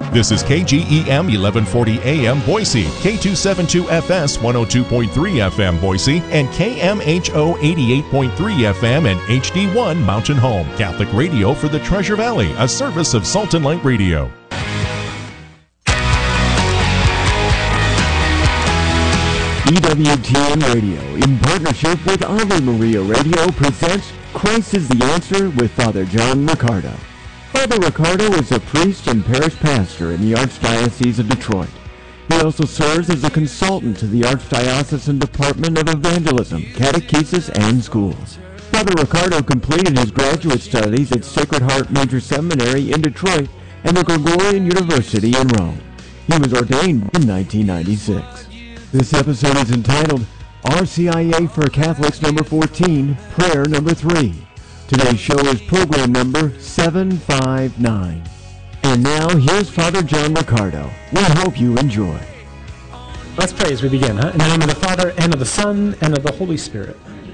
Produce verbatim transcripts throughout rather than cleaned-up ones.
This is K G E M eleven forty A M Boise, K two seventy-two F S one oh two point three F M Boise, and K M H O eighty-eight point three F M and H D one Mountain Home. Catholic radio for the Treasure Valley, a service of Salt and Light Radio. E W T N Radio, in partnership with Ave Maria Radio, presents Christ is the Answer with Father John Riccardo. Father Riccardo is a priest and parish pastor in the Archdiocese of Detroit. He also serves as a consultant to the Archdiocesan Department of Evangelism, Catechesis, and Schools. Father Riccardo completed his graduate studies at Sacred Heart Major Seminary in Detroit and the Gregorian University in Rome. He was ordained in nineteen ninety-six. This episode is entitled R C I A for Catholics number fourteen, Prayer number three. Today's show is program number seven five nine. And now, here's Father John Riccardo. We hope you enjoy. Let's pray as we begin, huh? In the name of the Father, and of the Son, and of the Holy Spirit.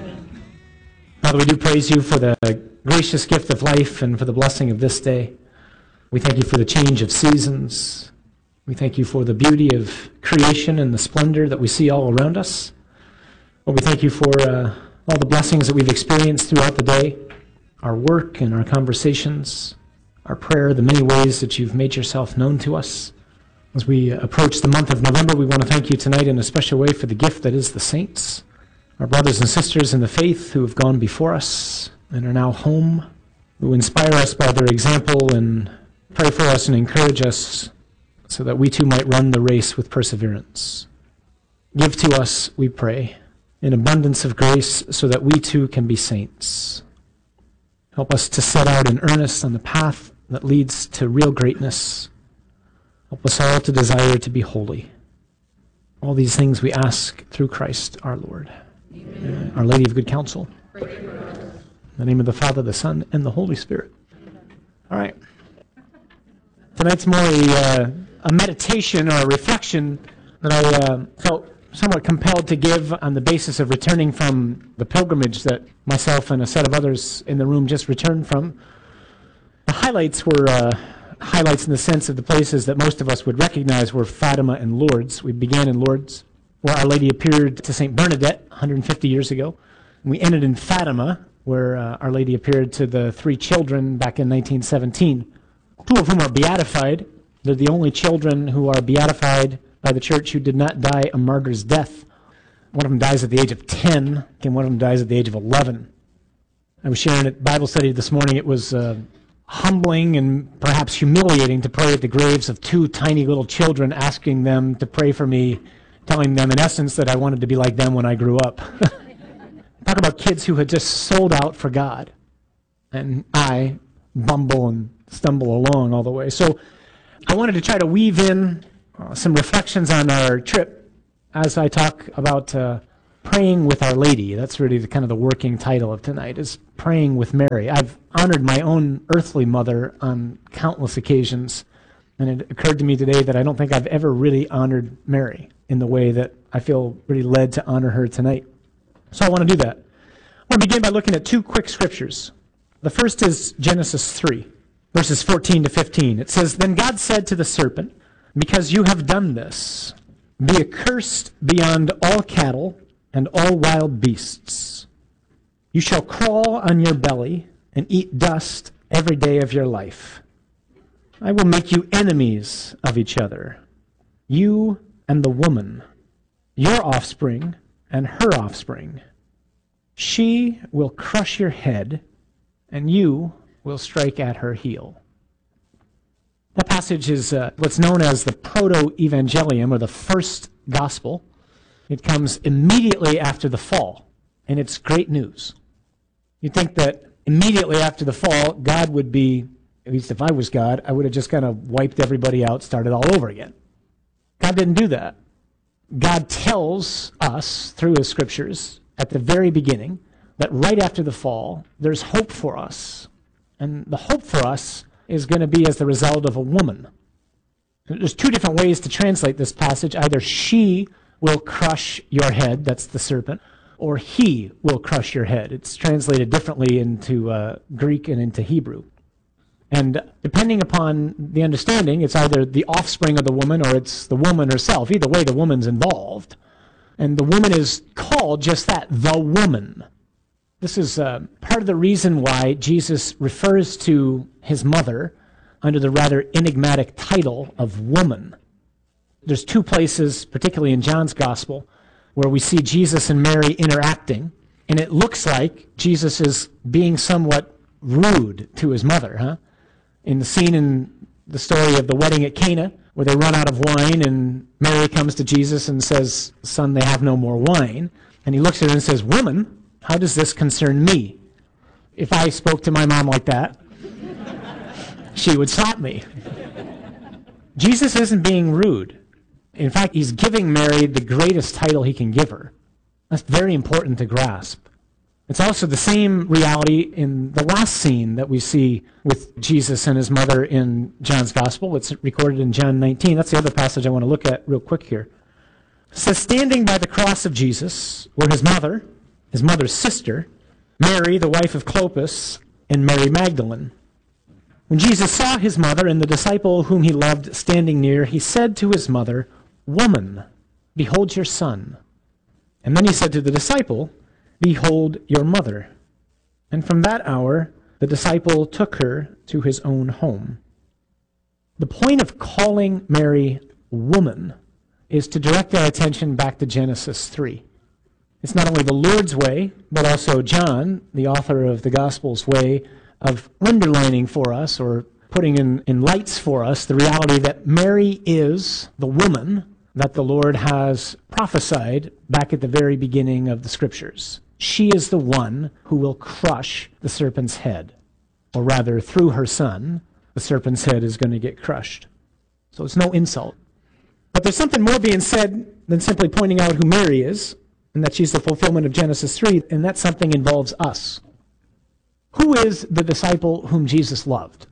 Father, we do praise you for the gracious gift of life and for the blessing of this day. We thank you for the change of seasons. We thank you for the beauty of creation and the splendor that we see all around us. Lord, we thank you for uh, all the blessings that we've experienced throughout the day, our work and our conversations, our prayer, the many ways that you've made yourself known to us. As we approach the month of November, we want to thank you tonight in a special way for the gift that is the saints, our brothers and sisters in the faith who have gone before us and are now home, who inspire us by their example and pray for us and encourage us so that we too might run the race with perseverance. Give to us, we pray, an abundance of grace so that we too can be saints. Help us to set out in earnest on the path that leads to real greatness. Help us all to desire to be holy. All these things we ask through Christ our Lord. Amen. Our Lady of Good Counsel. In the name of the Father, the Son, and the Holy Spirit. All right. Tonight's more a, uh, a meditation or a reflection that I uh, felt somewhat compelled to give on the basis of returning from the pilgrimage that myself and a set of others in the room just returned from. The highlights were uh, highlights in the sense of the places that most of us would recognize were Fatima and Lourdes. We began in Lourdes, where Our Lady appeared to Saint Bernadette one hundred fifty years ago. And we ended in Fatima, where uh, Our Lady appeared to the three children back in nineteen seventeen, two of whom are beatified. They're the only children who are beatified by the church who did not die a martyr's death. One of them dies at the age of ten, and one of them dies at the age of eleven. I was sharing at Bible study this morning. It was uh, humbling and perhaps humiliating to pray at the graves of two tiny little children, asking them to pray for me, telling them in essence that I wanted to be like them when I grew up. Talk about kids who had just sold out for God. And I bumble and stumble along all the way. So I wanted to try to weave in Uh, some reflections on our trip as I talk about uh, praying with Our Lady. That's really the kind of the working title of tonight, is praying with Mary. I've honored my own earthly mother on countless occasions, and it occurred to me today that I don't think I've ever really honored Mary in the way that I feel really led to honor her tonight. So I want to do that. I want to begin by looking at two quick scriptures. The first is Genesis three, verses fourteen to fifteen. It says, "Then God said to the serpent, 'Because you have done this, be accursed beyond all cattle and all wild beasts. You shall crawl on your belly and eat dust every day of your life. I will make you enemies of each other, you and the woman, your offspring and her offspring. She will crush your head, and you will strike at her heel.'" That passage is uh, what's known as the Proto-Evangelium, or the first gospel. It comes immediately after the fall, and it's great news. You'd think that immediately after the fall, God would be, at least if I was God, I would have just kind of wiped everybody out, started all over again. God didn't do that. God tells us through his scriptures at the very beginning that right after the fall, there's hope for us. And the hope for us is going to be as the result of a woman. There's two different ways to translate this passage. Either she will crush your head, that's the serpent, or he will crush your head. It's translated differently into uh, Greek and into Hebrew. And depending upon the understanding, it's either the offspring of the woman or it's the woman herself. Either way, the woman's involved. And the woman is called just that, the woman. This is uh, part of the reason why Jesus refers to his mother under the rather enigmatic title of woman. There's two places, particularly in John's Gospel, where we see Jesus and Mary interacting, and it looks like Jesus is being somewhat rude to his mother, huh? In the scene in the story of the wedding at Cana, where they run out of wine, and Mary comes to Jesus and says, "Son, they have no more wine." And he looks at her and says, "Woman, how does this concern me?" If I spoke to my mom like that, she would slap me. Jesus isn't being rude. In fact, he's giving Mary the greatest title he can give her. That's very important to grasp. It's also the same reality in the last scene that we see with Jesus and his mother in John's Gospel. It's recorded in John nineteen. That's the other passage I want to look at real quick here. It says, standing by the cross of Jesus were his mother, his mother's sister, Mary, the wife of Clopas, and Mary Magdalene. When Jesus saw his mother and the disciple whom he loved standing near, he said to his mother, "Woman, behold your son." And then he said to the disciple, "Behold your mother." And from that hour, the disciple took her to his own home. The point of calling Mary woman is to direct our attention back to Genesis three. It's not only the Lord's way, but also John, the author of the Gospel's way of underlining for us or putting in, in lights for us the reality that Mary is the woman that the Lord has prophesied back at the very beginning of the Scriptures. She is the one who will crush the serpent's head. Or rather, through her son, the serpent's head is going to get crushed. So it's no insult. But there's something more being said than simply pointing out who Mary is, and that she's the fulfillment of Genesis three, and that something involves us. Who is the disciple whom Jesus loved?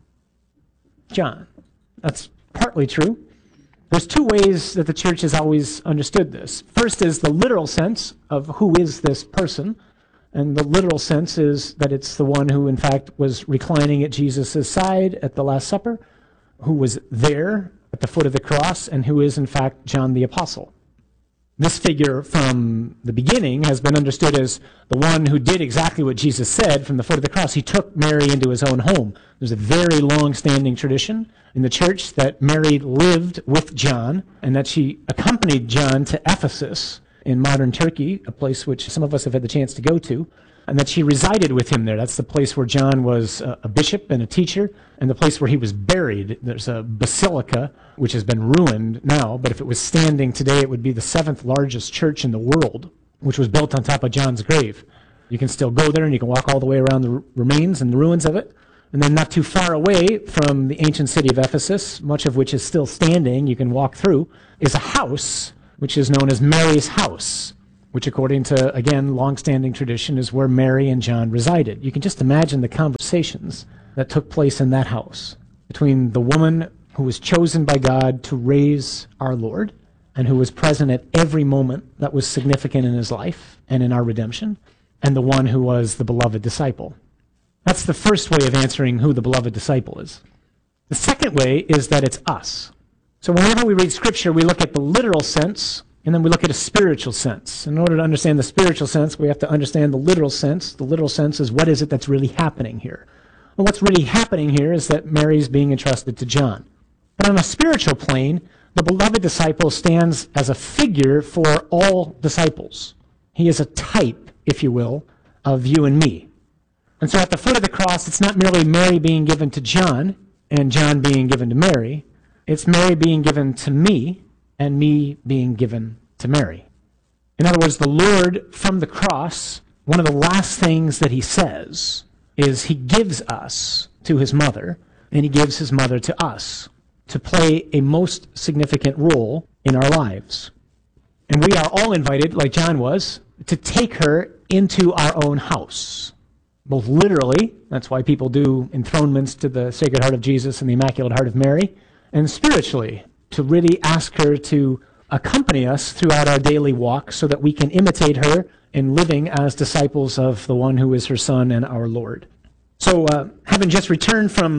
John. That's partly true. There's two ways that the church has always understood this. First is the literal sense of who is this person, and the literal sense is that it's the one who, in fact, was reclining at Jesus' side at the Last Supper, who was there at the foot of the cross, and who is, in fact, John the Apostle. This figure from the beginning has been understood as the one who did exactly what Jesus said from the foot of the cross. He took Mary into his own home. There's a very long-standing tradition in the church that Mary lived with John and that she accompanied John to Ephesus in modern Turkey, a place which some of us have had the chance to go to, and that she resided with him there. That's the place where John was a bishop and a teacher, and the place where he was buried. There's a basilica, which has been ruined now, but if it was standing today, it would be the seventh largest church in the world, which was built on top of John's grave. You can still go there, and you can walk all the way around the remains and the ruins of it. And then not too far away from the ancient city of Ephesus, much of which is still standing, you can walk through, is a house, which is known as Mary's house, which according to, again, long-standing tradition is where Mary and John resided. You can just imagine the conversations that took place in that house between the woman who was chosen by God to raise our Lord and who was present at every moment that was significant in his life and in our redemption, and the one who was the beloved disciple. That's the first way of answering who the beloved disciple is. The second way is that it's us. So whenever we read Scripture, we look at the literal sense, and then we look at a spiritual sense. In order to understand the spiritual sense, we have to understand the literal sense. The literal sense is, what is it that's really happening here? Well, what's really happening here is that Mary's being entrusted to John. But on a spiritual plane, the beloved disciple stands as a figure for all disciples. He is a type, if you will, of you and me. And so at the foot of the cross, it's not merely Mary being given to John and John being given to Mary. It's Mary being given to me and me being given to Mary. In other words, the Lord from the cross, one of the last things that he says is he gives us to his mother, and he gives his mother to us to play a most significant role in our lives. And we are all invited, like John was, to take her into our own house. Both literally, that's why people do enthronements to the Sacred Heart of Jesus and the Immaculate Heart of Mary, and spiritually, to really ask her to accompany us throughout our daily walk so that we can imitate her in living as disciples of the one who is her Son and our Lord. So, uh, having just returned from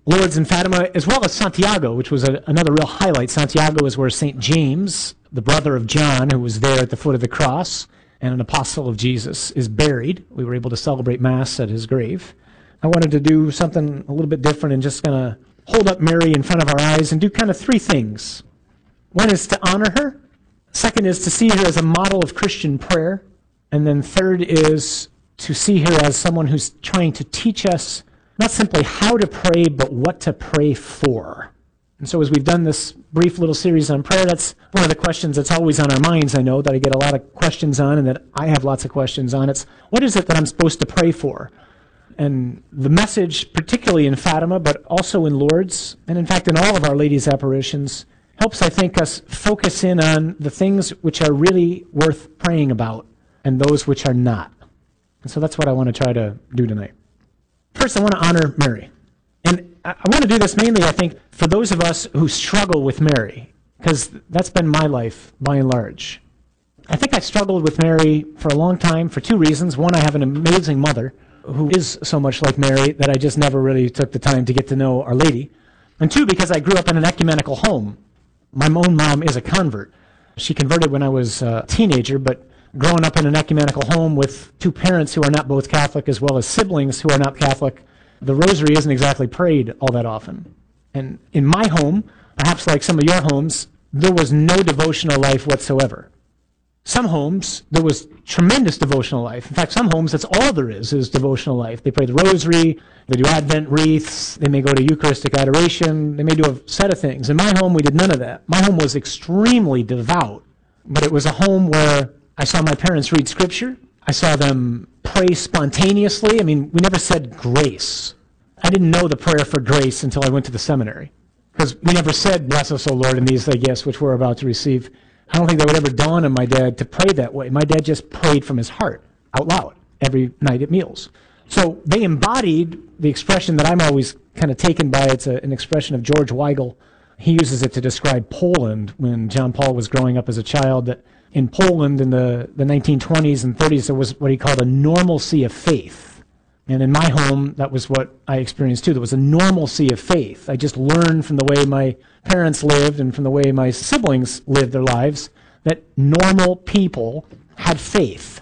Lourdes and Fatima, as well as Santiago, which was a, another real highlight. Santiago is where Saint James, the brother of John, who was there at the foot of the cross, and an apostle of Jesus, is buried. We were able to celebrate Mass at his grave. I wanted to do something a little bit different and just kind of hold up Mary in front of our eyes and do kind of three things. One is to honor her. Second is to see her as a model of Christian prayer. And then third is to see her as someone who's trying to teach us not simply how to pray, but what to pray for. And so as we've done this brief little series on prayer, that's one of the questions that's always on our minds, I know, that I get a lot of questions on and that I have lots of questions on. It's, what is it that I'm supposed to pray for? And the message, particularly in Fatima, but also in Lourdes, and in fact in all of Our Lady's apparitions, helps, I think, us focus in on the things which are really worth praying about and those which are not. And so that's what I want to try to do tonight. First, I want to honor Mary. And I want to do this mainly, I think, for those of us who struggle with Mary, because that's been my life, by and large. I think I struggled with Mary for a long time for two reasons. One, I have an amazing mother who is so much like Mary that I just never really took the time to get to know Our Lady. And two, because I grew up in an ecumenical home. My own mom is a convert. She converted when I was a teenager, but growing up in an ecumenical home with two parents who are not both Catholic as well as siblings who are not Catholic, the rosary isn't exactly prayed all that often. And in my home, perhaps like some of your homes, there was no devotional life whatsoever. Some homes, there was tremendous devotional life. In fact, some homes, that's all there is, is devotional life. They pray the rosary, they do Advent wreaths, they may go to Eucharistic adoration, they may do a set of things. In my home, we did none of that. My home was extremely devout, but it was a home where I saw my parents read Scripture. I saw them pray spontaneously. I mean, we never said grace. I didn't know the prayer for grace until I went to the seminary, because we never said, "Bless us, O Lord," in these thy gifts which we're about to receive. I don't think that would ever dawn on my dad to pray that way. My dad just prayed from his heart, out loud, every night at meals. So they embodied the expression that I'm always kind of taken by. It's a, an expression of George Weigel. He uses it to describe Poland when John Paul was growing up as a child, that in Poland in the, the nineteen twenties and thirties, there was what he called a normalcy of faith. And in my home, that was what I experienced too. There was a normalcy of faith. I just learned from the way my parents lived and from the way my siblings lived their lives that normal people had faith.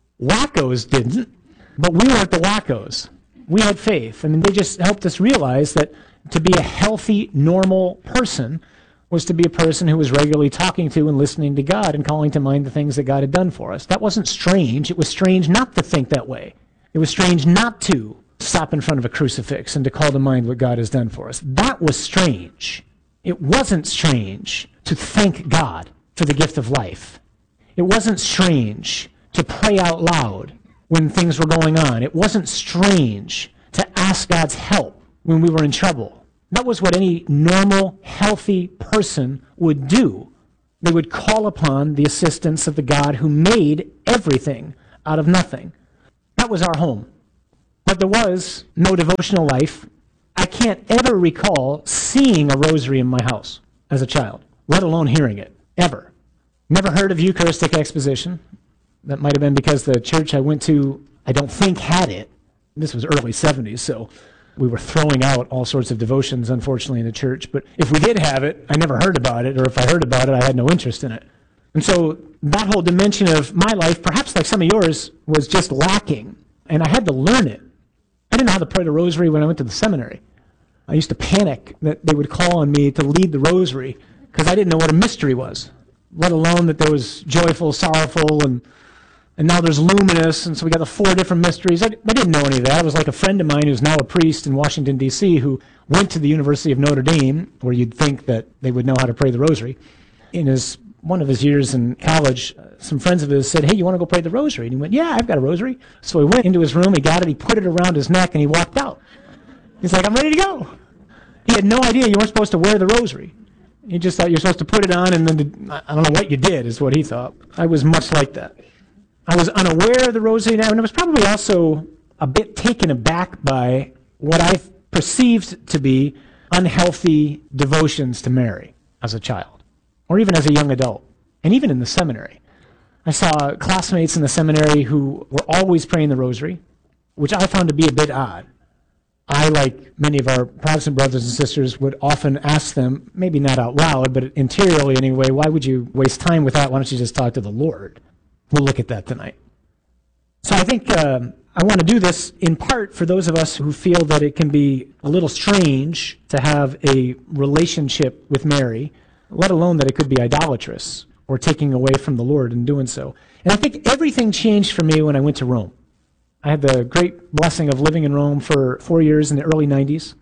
Wackos didn't, but we weren't the wackos. We had faith. I mean, they just helped us realize that to be a healthy, normal person was to be a person who was regularly talking to and listening to God and calling to mind the things that God had done for us. That wasn't strange. It was strange not to think that way. It was strange not to stop in front of a crucifix and to call to mind what God has done for us. That was strange. It wasn't strange to thank God for the gift of life. It wasn't strange to pray out loud when things were going on. It wasn't strange to ask God's help when we were in trouble. That was what any normal, healthy person would do. They would call upon the assistance of the God who made everything out of nothing. That was our home. But there was no devotional life. I can't ever recall seeing a rosary in my house as a child, let alone hearing it, ever. Never heard of Eucharistic exposition. That might have been because the church I went to, I don't think, had it. This was early seventies, so we were throwing out all sorts of devotions, unfortunately, in the church. But if we did have it, I never heard about it, or if I heard about it, I had no interest in it. And so that whole dimension of my life, perhaps like some of yours, was just lacking, and I had to learn it. I didn't know how to pray the rosary when I went to the seminary. I used to panic that they would call on me to lead the rosary because I didn't know what a mystery was, let alone that there was joyful, sorrowful, and and now there's luminous, and so we got the four different mysteries. I, I didn't know any of that. I was like a friend of mine who's now a priest in Washington, D C, who went to the University of Notre Dame, where you'd think that they would know how to pray the rosary. In his one of his years in college, uh, some friends of his said, "Hey, you want to go pray the rosary?" And he went, "Yeah, I've got a rosary." So he went into his room, he got it, he put it around his neck, and he walked out. He's like, "I'm ready to go." He had no idea you weren't supposed to wear the rosary. He just thought you're supposed to put it on, and then I don't know what you did, is what he thought. I was much like that. I was unaware of the rosary now, and I was probably also a bit taken aback by what I perceived to be unhealthy devotions to Mary as a child, or even as a young adult, and even in the seminary. I saw classmates in the seminary who were always praying the rosary, which I found to be a bit odd. I, like many of our Protestant brothers and sisters, would often ask them, maybe not out loud, but interiorly anyway, why would you waste time with that? Why don't you just talk to the Lord? We'll look at that tonight. So I think uh, I want to do this in part for those of us who feel that it can be a little strange to have a relationship with Mary, let alone that it could be idolatrous or taking away from the Lord in doing so. And I think everything changed for me when I went to Rome. I had the great blessing of living in Rome for four years in the early nineties.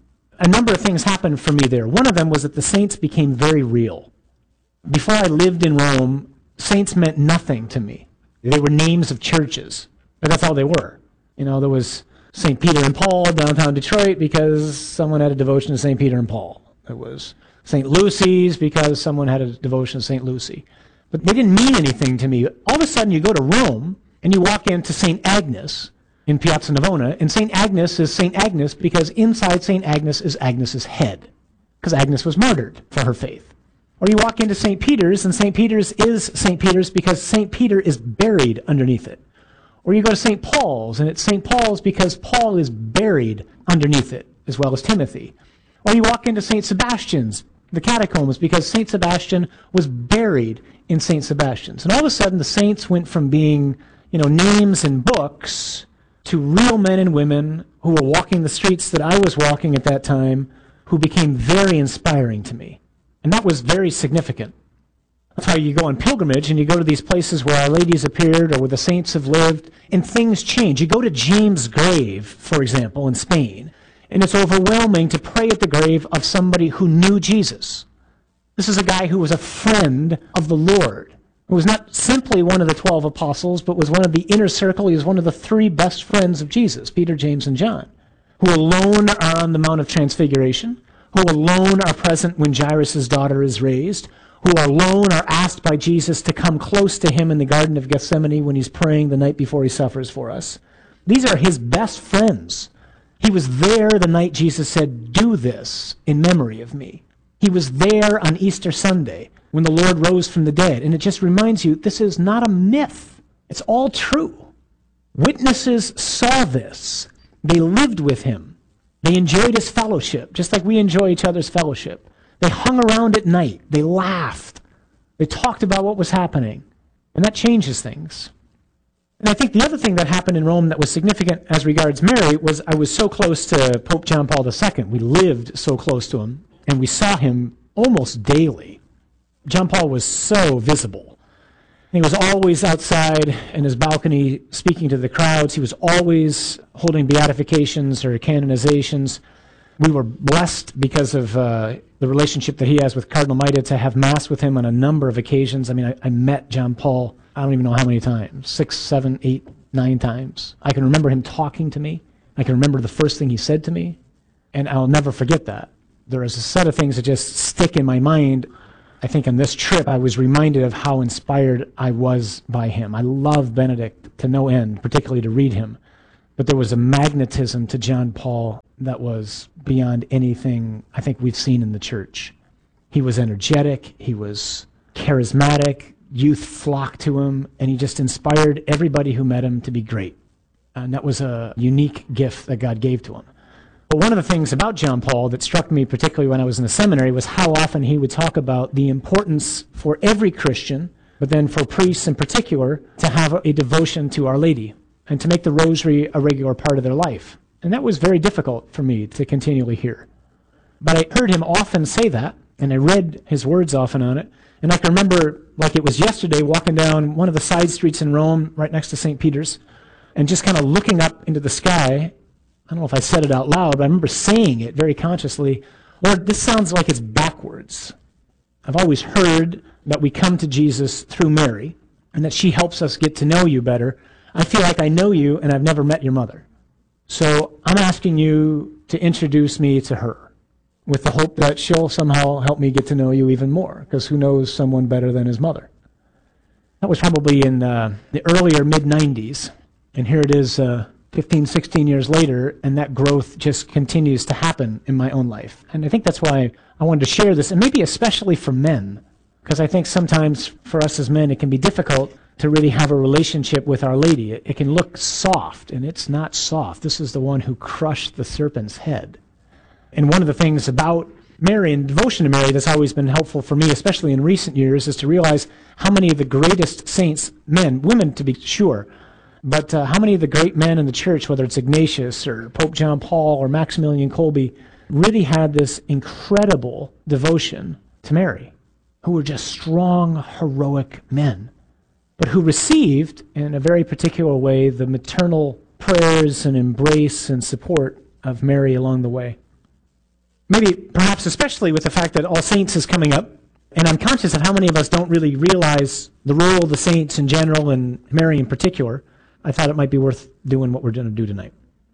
A number of things happened for me there. One of them was that the saints became very real. Before I lived in Rome, saints meant nothing to me. They were names of churches, but that's all they were. You know, there was Saint Peter and Paul downtown Detroit because someone had a devotion to Saint Peter and Paul. There was Saint Lucy's because someone had a devotion to Saint Lucy. But they didn't mean anything to me. All of a sudden you go to Rome and you walk into Saint Agnes in Piazza Navona, and Saint Agnes is Saint Agnes because inside Saint Agnes is Agnes's head, because Agnes was martyred for her faith. Or you walk into Saint Peter's, and Saint Peter's is Saint Peter's because Saint Peter is buried underneath it. Or you go to Saint Paul's, and it's Saint Paul's because Paul is buried underneath it, as well as Timothy. Or you walk into Saint Sebastian's, the catacombs, because Saint Sebastian was buried in Saint Sebastian's. And all of a sudden, the saints went from being, you know, names in books to real men and women who were walking the streets that I was walking at that time, who became very inspiring to me. And that was very significant. That's how you go on pilgrimage and you go to these places where Our Lady's appeared or where the saints have lived, and things change. You go to James' grave, for example, in Spain, and it's overwhelming to pray at the grave of somebody who knew Jesus. This is a guy who was a friend of the Lord, who was not simply one of the twelve apostles, but was one of the inner circle. He was one of the three best friends of Jesus, Peter, James, and John, who alone are on the Mount of Transfiguration, who alone are present when Jairus' daughter is raised, who alone are asked by Jesus to come close to him in the Garden of Gethsemane when he's praying the night before he suffers for us. These are his best friends. He was there the night Jesus said, "Do this in memory of me." He was there on Easter Sunday when the Lord rose from the dead. And it just reminds you, this is not a myth. It's all true. Witnesses saw this. They lived with him. They enjoyed his fellowship, just like we enjoy each other's fellowship. They hung around at night. They laughed. They talked about what was happening. And that changes things. And I think the other thing that happened in Rome that was significant as regards Mary was I was so close to Pope John Paul the Second. We lived so close to him, and we saw him almost daily. John Paul was so visible. He was always outside in his balcony speaking to the crowds. He was always holding beatifications or canonizations. We were blessed because of uh, the relationship that he has with Cardinal Maida to have Mass with him on a number of occasions. I mean, I, I met John Paul, I don't even know how many times, six, seven, eight, nine times. I can remember him talking to me. I can remember the first thing he said to me, and I'll never forget that. There is a set of things that just stick in my mind. I think on this trip, I was reminded of how inspired I was by him. I love Benedict to no end, particularly to read him. But there was a magnetism to John Paul that was beyond anything I think we've seen in the church. He was energetic. He was charismatic. Youth flocked to him, and he just inspired everybody who met him to be great. And that was a unique gift that God gave to him. But one of the things about John Paul that struck me, particularly when I was in the seminary, was how often he would talk about the importance for every Christian, but then for priests in particular, to have a devotion to Our Lady and to make the rosary a regular part of their life. And that was very difficult for me to continually hear. But I heard him often say that, and I read his words often on it. And I can remember, like it was yesterday, walking down one of the side streets in Rome, right next to Saint Peter's, and just kind of looking up into the sky. I don't know if I said it out loud, but I remember saying it very consciously, Lord, this sounds like it's backwards. I've always heard that we come to Jesus through Mary, and that she helps us get to know you better. I feel like I know you, and I've never met your mother. So I'm asking you to introduce me to her, with the hope that she'll somehow help me get to know you even more, because who knows someone better than his mother? That was probably in uh, the earlier mid nineties, and here it is uh, fifteen, sixteen years later, and that growth just continues to happen in my own life. And I think that's why I wanted to share this, and maybe especially for men, because I think sometimes for us as men it can be difficult to really have a relationship with Our Lady. It, it can look soft, and it's not soft. This is the one who crushed the serpent's head. And one of the things about Mary and devotion to Mary that's always been helpful for me, especially in recent years, is to realize how many of the greatest saints, men, women to be sure, but uh, how many of the great men in the church, whether it's Ignatius or Pope John Paul or Maximilian Kolbe, really had this incredible devotion to Mary, who were just strong, heroic men, but who received, in a very particular way, the maternal prayers and embrace and support of Mary along the way. Maybe, perhaps especially with the fact that All Saints is coming up, and I'm conscious of how many of us don't really realize the role of the saints in general and Mary in particular, I thought it might be worth doing what we're going to do tonight.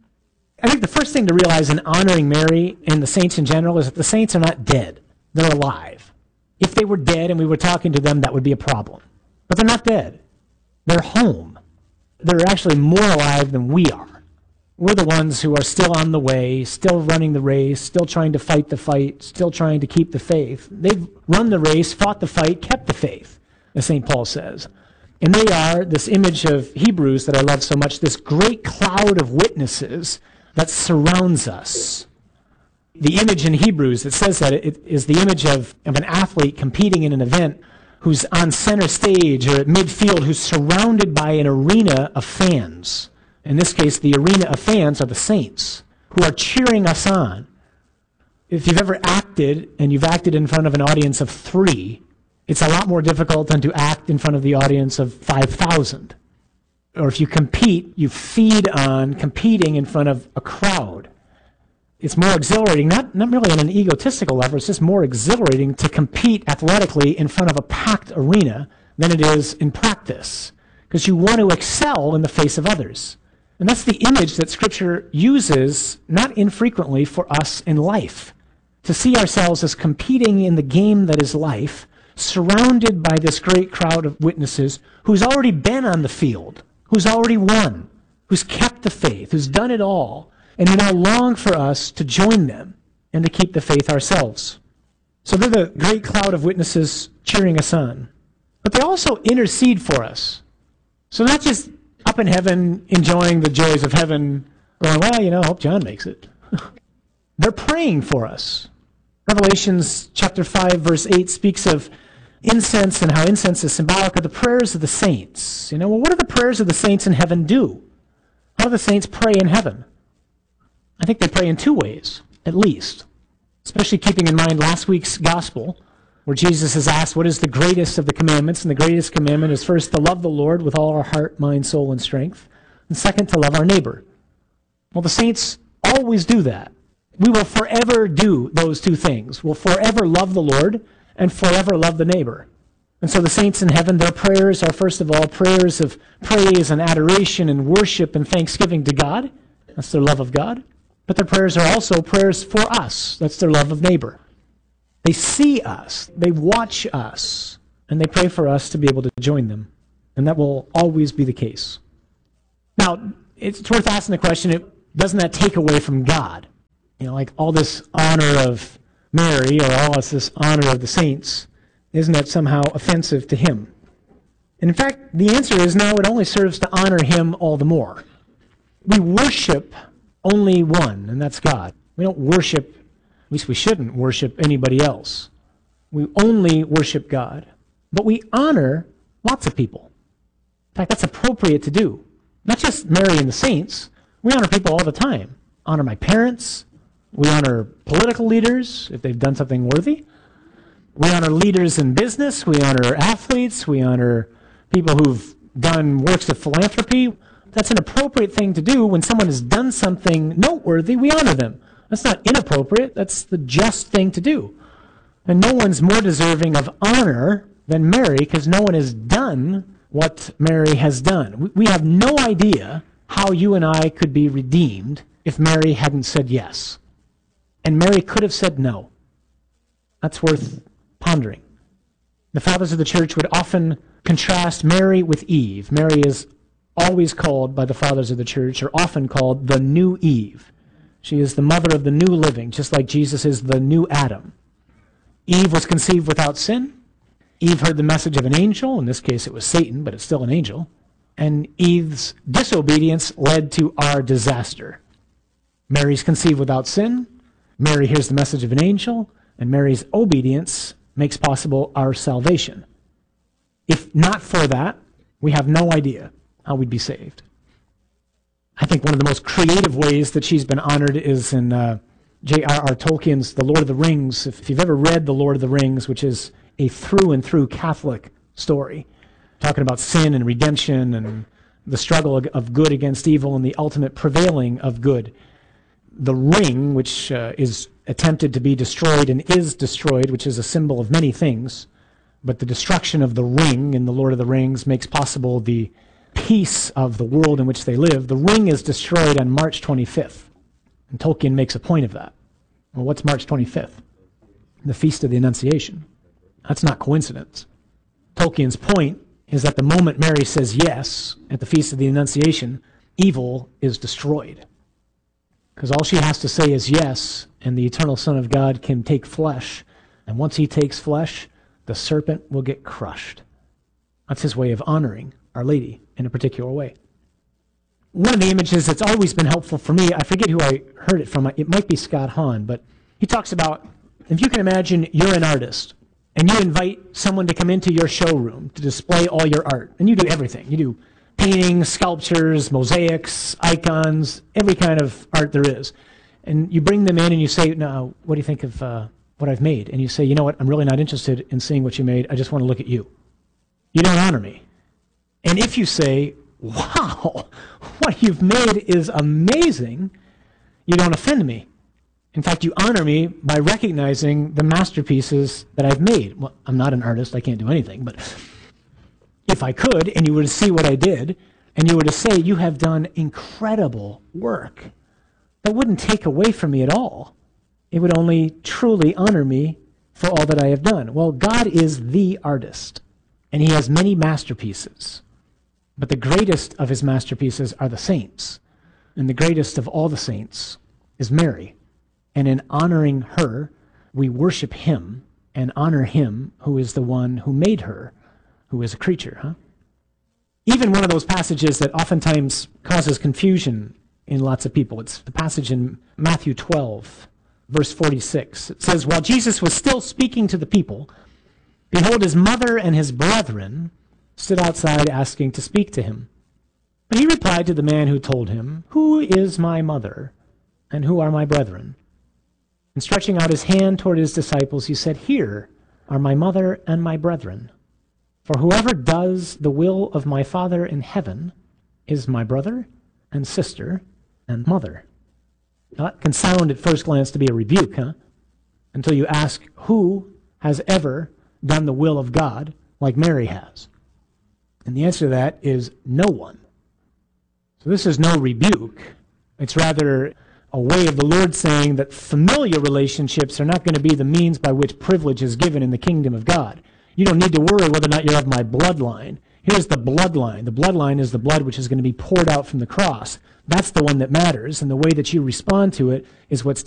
I think the first thing to realize in honoring Mary and the saints in general is that the saints are not dead. They're alive. If they were dead and we were talking to them, that would be a problem. But they're not dead. They're home. They're actually more alive than we are. We're the ones who are still on the way, still running the race, still trying to fight the fight, still trying to keep the faith. They've run the race, fought the fight, kept the faith, as Saint Paul says. And they are, this image of Hebrews that I love so much, this great cloud of witnesses that surrounds us. The image in Hebrews that says that it is the image of, of an athlete competing in an event who's on center stage or at midfield, who's surrounded by an arena of fans. In this case, the arena of fans are the saints who are cheering us on. If you've ever acted and you've acted in front of an audience of three, it's a lot more difficult than to act in front of the audience of five thousand. Or if you compete, you feed on competing in front of a crowd. It's more exhilarating, not, not really on an egotistical level, it's just more exhilarating to compete athletically in front of a packed arena than it is in practice, because you want to excel in the face of others. And that's the image that Scripture uses not infrequently for us in life, to see ourselves as competing in the game that is life, surrounded by this great crowd of witnesses who's already been on the field, who's already won, who's kept the faith, who's done it all, and who now long for us to join them and to keep the faith ourselves. So they're the great cloud of witnesses cheering us on. But they also intercede for us. So not just up in heaven, enjoying the joys of heaven, going, well, you know, I hope John makes it. They're praying for us. Revelations chapter five, verse eight speaks of incense and how incense is symbolic of the prayers of the saints. You know, well, what do the prayers of the saints in heaven do? How do the saints pray in heaven? I think they pray in two ways, at least, especially keeping in mind last week's gospel, where Jesus is asked, what is the greatest of the commandments? And the greatest commandment is first to love the Lord with all our heart, mind, soul, and strength, and second, to love our neighbor. Well, the saints always do that. We will forever do those two things. We'll forever love the Lord and forever love the neighbor. And so the saints in heaven, their prayers are, first of all, prayers of praise and adoration and worship and thanksgiving to God. That's their love of God. But their prayers are also prayers for us. That's their love of neighbor. They see us, they watch us, and they pray for us to be able to join them. And that will always be the case. Now, it's worth asking the question, doesn't that take away from God? You know, like all this honor of Mary, or all this honor of the saints, isn't that somehow offensive to him? And in fact, the answer is no, it only serves to honor him all the more. We worship only one, and that's God. We don't worship, at least we shouldn't worship anybody else. We only worship God. But we honor lots of people. In fact, that's appropriate to do. Not just Mary and the saints. We honor people all the time. Honor my parents. We honor political leaders if they've done something worthy. We honor leaders in business. We honor athletes. We honor people who've done works of philanthropy. That's an appropriate thing to do. When someone has done something noteworthy, we honor them. That's not inappropriate. That's the just thing to do. And no one's more deserving of honor than Mary, because no one has done what Mary has done. We have no idea how you and I could be redeemed if Mary hadn't said yes. And Mary could have said no. That's worth pondering. The fathers of the church would often contrast Mary with Eve. Mary is always called by the fathers of the church, or often called the new Eve. She is the mother of the new living, just like Jesus is the new Adam. Eve was conceived without sin. Eve heard the message of an angel. In this case, it was Satan, but it's still an angel. And Eve's disobedience led to our disaster. Mary's conceived without sin. Mary hears the message of an angel. And Mary's obedience makes possible our salvation. If not for that, we have no idea how we'd be saved. I think one of the most creative ways that she's been honored is in uh, J R R Tolkien's The Lord of the Rings. If you've ever read The Lord of the Rings, which is a through and through Catholic story, talking about sin and redemption and the struggle of good against evil and the ultimate prevailing of good. The ring, which uh, is attempted to be destroyed and is destroyed, which is a symbol of many things, but the destruction of the ring in The Lord of the Rings makes possible the peace of the world in which they live. The ring is destroyed on March twenty-fifth, and Tolkien makes a point of that. Well, what's March twenty-fifth? The Feast of the Annunciation. That's not coincidence. Tolkien's point is that the moment Mary says yes at the Feast of the Annunciation, evil is destroyed. Because all she has to say is yes, and the eternal Son of God can take flesh. And once he takes flesh, the serpent will get crushed. That's his way of honoring Our Lady in a particular way. One of the images that's always been helpful for me, I forget who I heard it from, it might be Scott Hahn, but he talks about, if you can imagine you're an artist, and you invite someone to come into your showroom to display all your art, and you do everything. You do paintings, sculptures, mosaics, icons, every kind of art there is. And you bring them in and you say, now, what do you think of uh, what I've made? And you say, you know what, I'm really not interested in seeing what you made. I just want to look at you. You don't honor me. And if you say, wow, what you've made is amazing, you don't offend me. In fact, you honor me by recognizing the masterpieces that I've made. Well, I'm not an artist, I can't do anything, but if I could, and you were to see what I did, and you were to say, you have done incredible work, that wouldn't take away from me at all. It would only truly honor me for all that I have done. Well, God is the artist, and he has many masterpieces. But the greatest of his masterpieces are the saints, and the greatest of all the saints is Mary. And in honoring her, we worship him and honor him who is the one who made her, who is a creature. Huh? Even one of those passages that oftentimes causes confusion in lots of people. It's the passage in Matthew twelve, verse forty-six. It says, while Jesus was still speaking to the people, behold, his mother and his brethren stood outside asking to speak to him. But he replied to the man who told him, who is my mother and who are my brethren? And stretching out his hand toward his disciples, he said, here are my mother and my brethren. For whoever does the will of my Father in heaven is my brother and sister and mother. Now, that can sound at first glance to be a rebuke, huh? Until you ask, who has ever done the will of God like Mary has? And the answer to that is no one. So this is no rebuke. It's rather a way of the Lord saying that familiar relationships are not going to be the means by which privilege is given in the kingdom of God. You don't need to worry whether or not you're of my bloodline. Here's the bloodline. The bloodline is the blood which is going to be poured out from the cross. That's the one that matters, and the way that you respond to it is what's